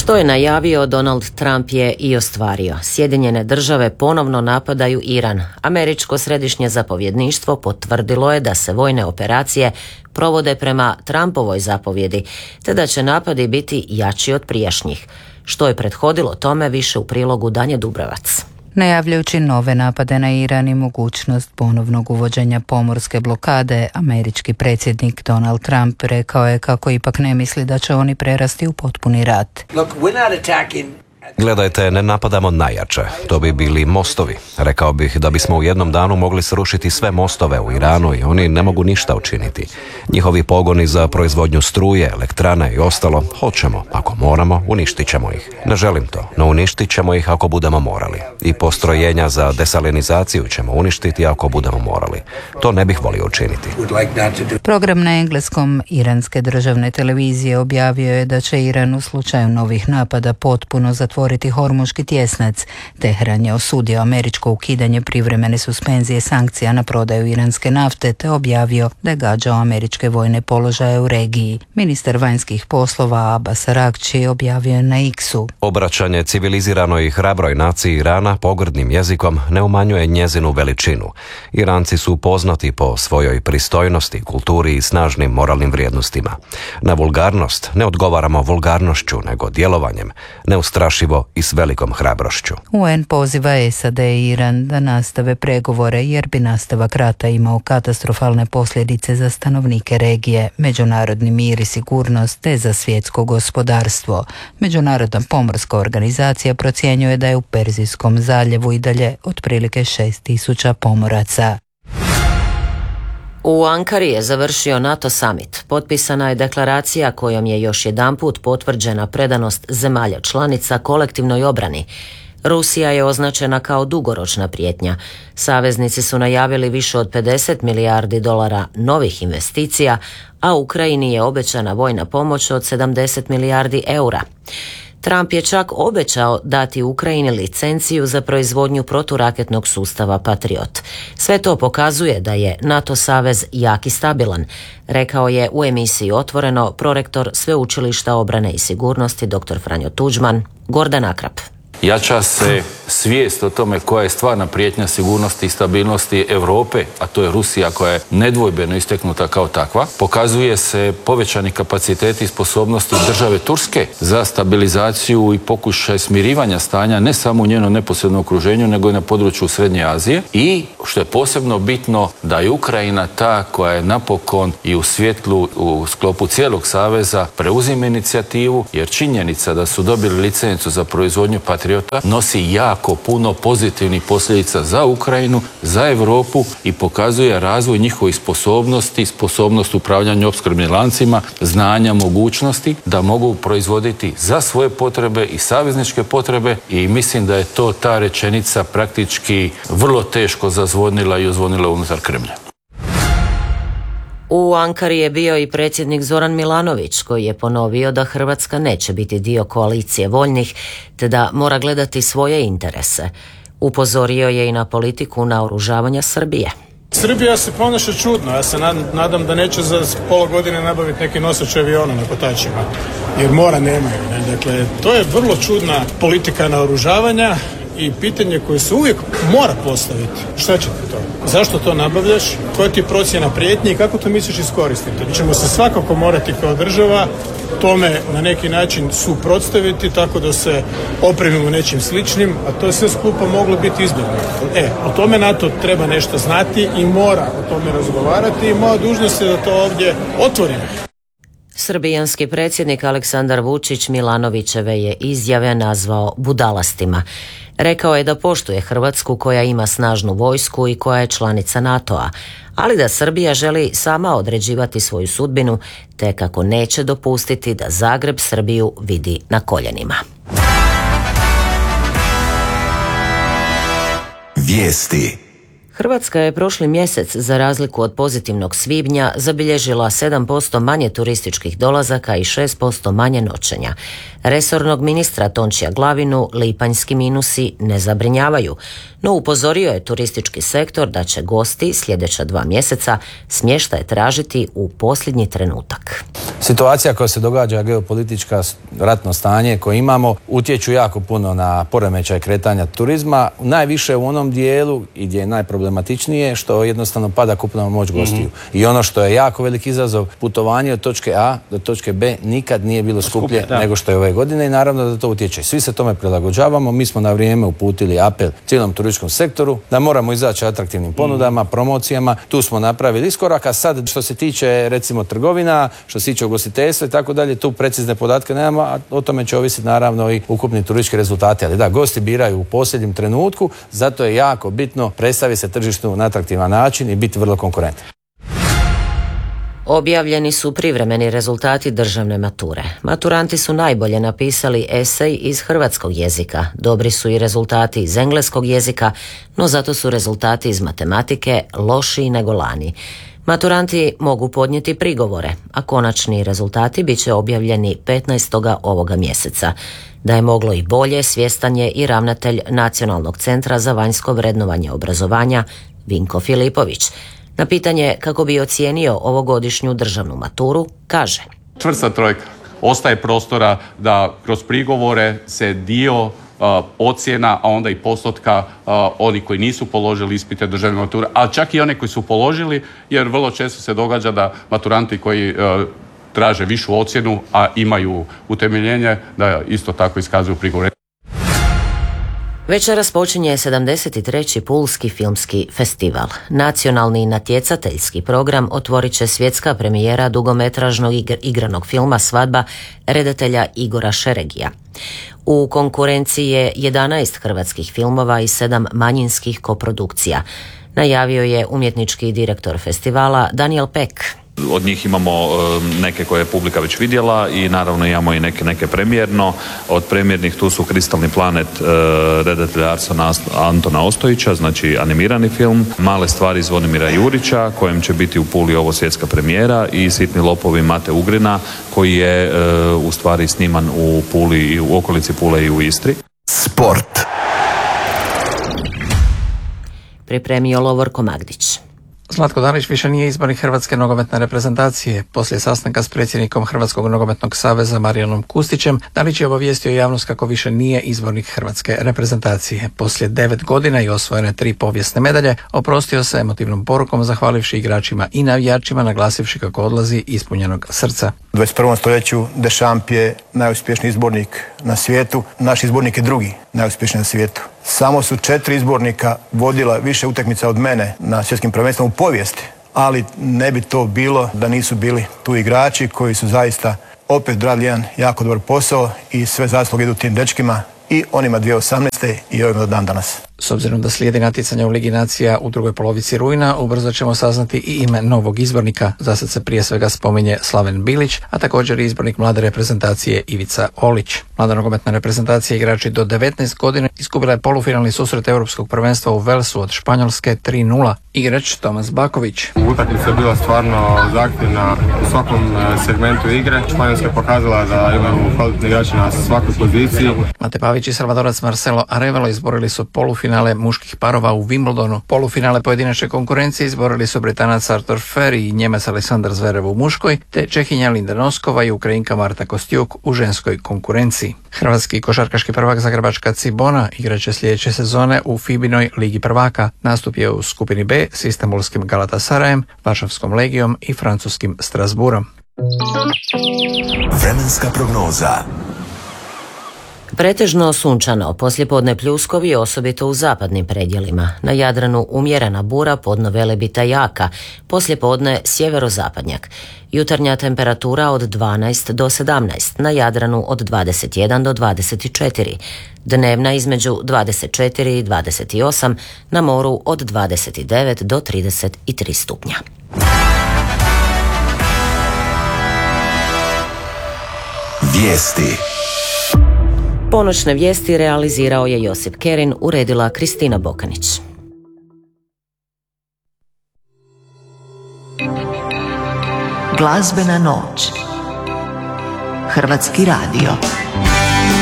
Što je najavio, Donald Trump je i ostvario. Sjedinjene države ponovno napadaju Iran. Američko središnje zapovjedništvo potvrdilo je da se vojne operacije provode prema Trumpovoj zapovjedi, te da će napadi biti jači od prijašnjih. Što je prethodilo tome, više u prilogu Danje Dubrovac. Najavljujući nove napade na Iran i mogućnost ponovnog uvođenja pomorske blokade, američki predsjednik Donald Trump rekao je kako ipak ne misli da će oni prerasti u potpuni rat. Gledajte, ne napadamo najjače. To bi bili mostovi. Rekao bih da bismo u jednom danu mogli srušiti sve mostove u Iranu i oni ne mogu ništa učiniti. Njihovi pogoni za proizvodnju struje, elektrane i ostalo, hoćemo. Ako moramo, uništit ćemo ih. Ne želim to, no uništit ćemo ih ako budemo morali. I postrojenja za desalinizaciju ćemo uništiti ako budemo morali. To ne bih volio učiniti. Program na engleskom iranske državne televizije objavio je da će Iran u slučaju novih napada potpuno zatvoriti Hormuški tjesnac. Teheran je osudio američko ukidanje privremene suspenzije sankcija na prodaju iranske nafte te objavio da je gađao američke vojne položaje u regiji. Ministar vanjskih poslova Abbas Araghchi objavio je na X-u: Obraćanje civiliziranoj i hrabroj naciji Irana pogrdnim jezikom ne umanjuje njezinu veličinu. Iranci su poznati po svojoj pristojnosti, kulturi i snažnim moralnim vrijednostima. Na vulgarnost ne odgovaramo vulgarnošću, nego djelovanjem, neustrašivo i s velikom hrabrošću. UN poziva SAD i Iran da nastave pregovore jer bi nastavak rata imao katastrofalne posljedice za stanovnike regije, međunarodni mir i sigurnost te za svjetsko gospodarstvo. Međunarodna pomorska organizacija procjenjuje da je u Perzijskom zaljevu i dalje otprilike 6.000 pomoraca. U Ankari je završio NATO summit. Potpisana je deklaracija kojom je još jedanput potvrđena predanost zemalja članica kolektivnoj obrani. Rusija je označena kao dugoročna prijetnja. Saveznici su najavili više od 50 milijardi dolara novih investicija, a Ukrajini je obećana vojna pomoć od 70 milijardi eura. Trump je čak obećao dati Ukrajini licenciju za proizvodnju proturaketnog sustava Patriot. Sve to pokazuje da je NATO savez jak i stabilan, rekao je u emisiji Otvoreno prorektor Sveučilišta obrane i sigurnosti dr. Franjo Tuđman, Gordan Akrap. Jača se svijest o tome koja je stvarna prijetnja sigurnosti i stabilnosti Europe, a to je Rusija koja je nedvojbeno isteknuta kao takva. Pokazuje se povećani kapaciteti i sposobnosti države Turske za stabilizaciju i pokušaj smirivanja stanja ne samo u njenom neposrednom okruženju, nego i na području Srednje Azije. I što je posebno bitno, da je Ukrajina ta koja je napokon i u svjetlu u sklopu cijelog saveza preuzima inicijativu, jer činjenica da su dobili licencu za proizvodnju Patriota nosi jako puno pozitivnih posljedica za Ukrajinu, za Europu i pokazuje razvoj njihovih sposobnosti, sposobnost upravljanja opskrbnim lancima, znanja, mogućnosti da mogu proizvoditi za svoje potrebe i savezničke potrebe i mislim da je to ta rečenica praktički vrlo teško zazvonila i ozvonila unutar Kremlja. U Ankari je bio i predsjednik Zoran Milanović koji je ponovio da Hrvatska neće biti dio koalicije voljnih te da mora gledati svoje interese. Upozorio je i na politiku naoružavanja Srbije. Srbija se ponaša čudno, ja se nadam da neće za pola godine nabaviti neki nosač aviona na kotačima, jer mora nemaju. Dakle, to je vrlo čudna politika naoružavanja i pitanje koje se uvijek mora postaviti. Šta će ti to? Zašto to nabavljaš? Koja ti je procjena prijetnje i kako to misliš iskoristiti? Mi ćemo se svakako morati kao država tome na neki način suprotstaviti tako da se opremimo nečim sličnim, a to je sve skupa moglo biti izbjegnuto. O tome NATO treba nešto znati i mora o tome razgovarati i moja dužnost je da to ovdje otvorimo. Srbijanski predsjednik Aleksandar Vučić Milanovićeve je izjave nazvao budalastima. Rekao je da poštuje Hrvatsku koja ima snažnu vojsku i koja je članica NATO-a, ali da Srbija želi sama određivati svoju sudbinu, te kako neće dopustiti da Zagreb Srbiju vidi na koljenima. Vijesti. Hrvatska je prošli mjesec, za razliku od pozitivnog svibnja, zabilježila 7% manje turističkih dolazaka i 6% manje noćenja. Resornog ministra Tončija Glavinu lipanjski minusi ne zabrinjavaju, no upozorio je turistički sektor da će gosti sljedeća 2 mjeseca smještaj tražiti u posljednji trenutak. Situacija koja se događa, geopolitička, ratno stanje koje imamo, utječu jako puno na poremećaj kretanja turizma, najviše u onom dijelu i gdje je najproblematičnije što jednostavno pada kupovna moć gostiju. I ono što je jako veliki izazov, putovanje od točke A do točke B nikad nije bilo skuplje nego što je ove godine i naravno da to utječe. Svi se tome prilagođavamo, mi smo na vrijeme uputili apel cijelom turističkom sektoru da moramo izaći atraktivnim ponudama, promocijama, tu smo napravili iskorak, a sad što se tiče recimo trgovina, što se tiče ugostiteljstva i tako dalje, tu precizne podatke nemamo, a o tome će ovisiti naravno i ukupni turistički rezultati. Ali da, gosti biraju u posljednjem trenutku, zato je jako bitno predstaviti se tržištu na atraktivan način i biti vrlo konkurentan. Objavljeni su privremeni rezultati državne mature. Maturanti su najbolje napisali esej iz hrvatskog jezika. Dobri su i rezultati iz engleskog jezika, no zato su rezultati iz matematike lošiji nego lani. Maturanti mogu podnijeti prigovore, a konačni rezultati bit će objavljeni 15. ovoga mjeseca. Da je moglo i bolje, svjestan je i ravnatelj Nacionalnog centra za vanjsko vrednovanje obrazovanja Vinko Filipović. Na pitanje kako bi ocijenio ovogodišnju državnu maturu, kaže: čvrsta trojka. Ostaje prostora da kroz prigovore se dio ocjena, a onda i postotka oni koji nisu položili ispite državne mature, a čak i one koji su položili, jer vrlo često se događa da maturanti koji traže višu ocjenu, a imaju utemeljenje, da isto tako iskazuju prigovore. Večeras počinje 73. Pulski filmski festival. Nacionalni natjecateljski program otvorit će svjetska premijera dugometražnog igranog filma Svadba redatelja Igora Šeregija. U konkurenciji je 11 hrvatskih filmova i 7 manjinskih koprodukcija, najavio je umjetnički direktor festivala Daniel Pek. Od njih imamo neke koje je publika već vidjela i naravno imamo i neke premijerno. Od premijernih tu su Kristalni planet redatelja Antona Ostojića, znači animirani film, Male stvari Zvonimira Jurića, kojem će biti u Puli ovo svjetska premijera, i Sitni lopovi Mate Ugrina, koji je u stvari sniman u Puli i u okolici Pule i u Istri. Sport. Pripremio Lovorko Magdić. Zlatko Dalić više nije izbornik hrvatske nogometne reprezentacije. Poslije sastanka s predsjednikom Hrvatskog nogometnog saveza Marijanom Kustićem, Dalić je obavijestio javnost kako više nije izbornik hrvatske reprezentacije. Poslije 9 godina i osvojene 3 povijesne medalje, oprostio se emotivnom porukom zahvalivši igračima i navijačima, naglasivši kako odlazi ispunjenog srca. U 21. stoljeću Deschamps je najuspješniji izbornik na svijetu, naš izbornik je drugi najuspješniji na svijetu. Samo su 4 izbornika vodila više utakmica od mene na svjetskim prvenstvima u povijesti, ali ne bi to bilo da nisu bili tu igrači koji su zaista opet radili jedan jako dobar posao i sve zasluge idu tim dečkima i onima 2018. i ovima do dan danas. S obzirom da slijedi natjecanje u Ligi nacija u drugoj polovici rujna, ubrzo ćemo saznati i ime novog izbornika. Za sad se prije svega spominje Slaven Bilić, a također i izbornik mlade reprezentacije Ivica Olić. Mlada nogometna reprezentacija igrači do 19 godina izgubila je polufinalni susret Europskog prvenstva u Velsu od Španjolske 3:0. Igrač Tomas Baković. Utakmica je bila stvarno zahtjevna u svakom segmentu igre. Španjolska je pokazala da imaju kvalitetni igrači na svakoj poziciji. Mate Pavić i Salvadorac Marcelo Arevalo izborili su polufinale muških parova u Wimbledonu. Polufinale pojedinačne konkurencije izborili su Britanac Artur Ferry i Njemac Aleksandar Zverev u muškoj, te Čehinja Linda Noskova i Ukrajinka Marta Kostjuk u ženskoj konkurenciji. Hrvatski košarkaški prvak Zagrebačka Cibona igraće sljedeće sezone u FIBA-inoj Ligi prvaka. Nastup je u skupini B s istanbulskim Galatasarajem, Varšavskom Legijom i francuskim Strasbourom. Vremenska prognoza. Pretežno sunčano, poslijepodne pljuskovi, osobito u zapadnim predjelima. Na Jadranu umjerena bura, podno Velebita jaka, poslijepodne sjeverozapadnjak. Jutarnja temperatura od 12 do 17, na Jadranu od 21 do 24. Dnevna između 24 i 28, na moru od 29 do 33 stupnja. Vijesti. Ponoćne vijesti realizirao je Josip Kerin, uredila Kristina Bokanić. Glazbena noć. Hrvatski radio.